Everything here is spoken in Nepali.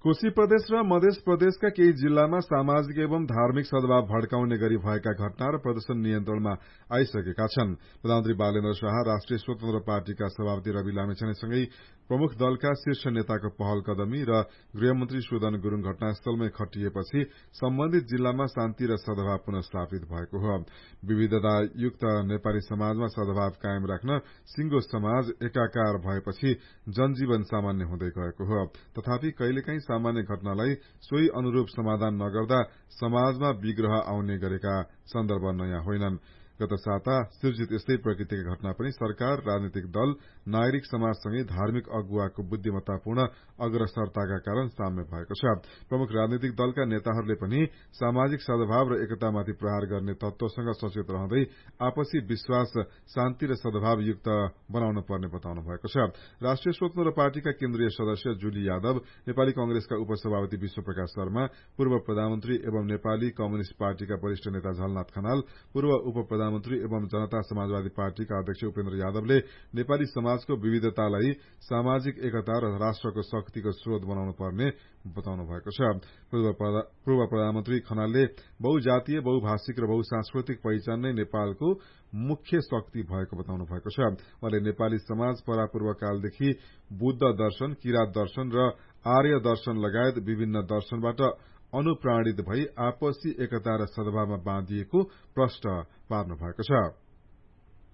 कोशी प्रदेश र मध्य प्रदेशका केही जिल्लामा सामाजिक एवं धार्मिक सद्भाव भड्काउने गरी भएका घटना र प्रदर्शन नियन्त्रणमा आइसकेका छन्। प्रधानमन्त्री बालेन्द्र शाह, राष्ट्रिय स्वतन्त्र पार्टीका सभापति रवि लामिछानेसँगै प्रमुख दलका शीर्ष नेताको पहल कदमी र गृहमन्त्री सुदन गुरूङ घटनास्थलमै खटिएपछि सम्बन्धित जिल्लामा शान्ति र सद्भाव पुनः स्थापित भएको हो। विविधतायुक्त नेपाली समाजमा सद्भाव कायम राख्न सिंगो समाज एकाकार भएपछि जनजीवन सामान्य हुँदै गएको हो। तथापि कहिलेकाहीँ सामान्य घटनालाई सोही अनुरूप समाधान नगर्दा समाजमा विग्रह आउने गरेका सन्दर्भ नयाँ होइनन्। गत साता सिर्जित यस्तै प्रकृतिका घटना पनि सरकार, राजनीतिक दल, नागरिक समाजसँगै धार्मिक अगुवाको बुद्धिमत्तापूर्ण अग्रसरताका कारण साम्य भएको छ। प्रमुख राजनीतिक दलका नेताहरूले पनि सामाजिक सद्भाव र एकतामाथि प्रहार गर्ने तत्वसँग सचेत रहँदै आपसी विश्वास, शान्ति र सद्भावयुक्त बनाउन पर्ने बताउनु भएको छ। राष्ट्रिय स्वतन्त्र पार्टीका केन्द्रीय सदस्य जुली यादव, नेपाली कंग्रेसका उपसभापति विश्वप्रकाश शर्मा, पूर्व प्रधानमन्त्री एवं नेपाली कम्युनिष्ट पार्टीका वरिष्ठ नेता झलनाथ खनाल, पूर्व उप प्रधानमन्त्री एवं जनता समाजवादी पार्टीका अध्यक्ष उपेन्द्र यादवले नेपाली समाजको विविधतालाई सामाजिक एकता र राष्ट्रको शक्तिको स्रोत बनाउनु पर्ने बताउनु भएको छ। पूर्व प्रधानमन्त्री खनालले बहुजातीय, बहुभाषिक र बहुसांस्कृतिक पहिचान नै नेपालको मुख्य शक्ति भएको बताउनु भएको छ। उहाँले नेपाली समाज परापूर्व कालदेखि बुद्ध दर्शन, किरात दर्शन र आर्य दर्शन लगायत विभिन्न दर्शनबाट अनुप्राणित भई आपसी एकता र सद्भावमा बाँधिएको प्रश्न पार्नु भएको छ।